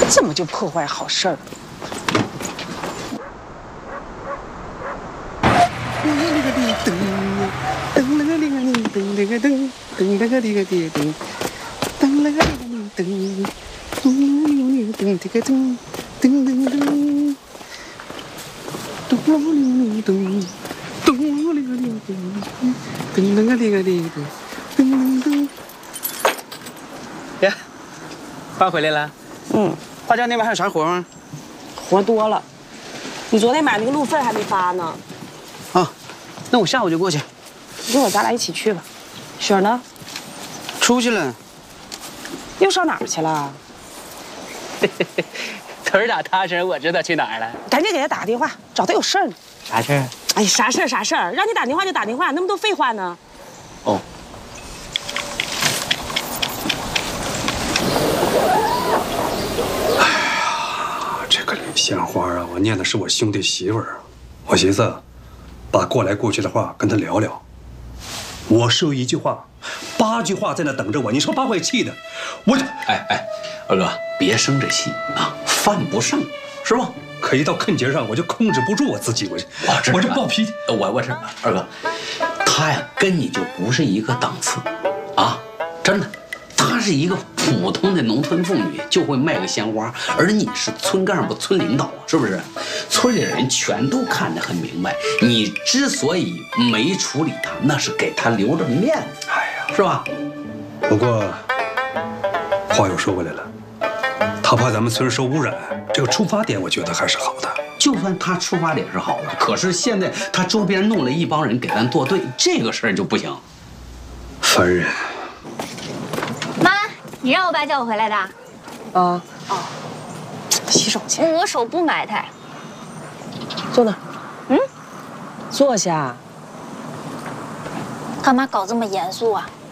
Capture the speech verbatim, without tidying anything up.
怎么就破坏好事儿？噔了个滴噔，噔了个哩个哩噔了个噔，噔了个哩个滴噔，噔了个哩个哩噔，噔了个噔这个噔，噔噔噔，咚了个哩个噔，咚了个哩个哩噔，噔了个哩个哩噔，噔噔噔。呀，爸回来了。嗯。花家那边还有啥活吗？活多了。你昨天买那个路费还没发呢。啊，那我下午就过去。一会儿咱俩一起去吧。雪儿呢？出去了。又上哪儿去了？ 腿儿打踏实，我知道去哪儿了。 赶紧给他打个电话，找他有事儿呢。 啥事儿？ 哎呀，啥事儿啥事儿，让你打电话就打电话，那么多废话呢？ 哦。 鲜花啊，我念的是我兄弟媳妇儿，我寻思把过来过去的话跟他聊聊。我说一句话，八句话在那等着我，你说把我给气的，我哎哎，二哥别生这气啊，犯不上是吧？ 可一到坑节上，我就控制不住我自己，我这啊， 我这暴脾气。 我我这二哥，他呀跟你就不是一个档次啊，真的。她是一个普通的农村妇女，就会卖个鲜花，而你是村干部、村领导啊，是不是？村里人全都看得很明白。你之所以没处理她，那是给她留着面子，哎呀，是吧？ 不过话又说回来了，她怕咱们村受污染，这个出发点我觉得还是好的。 就算她出发点是好的，可是现在她周边弄了一帮人给咱作对，这个事儿就不行。 烦人。 妈，你让我爸叫我回来的。啊哦，洗手去。 我手不埋汰。 坐那儿。嗯，坐下。 干嘛搞这么严肃啊？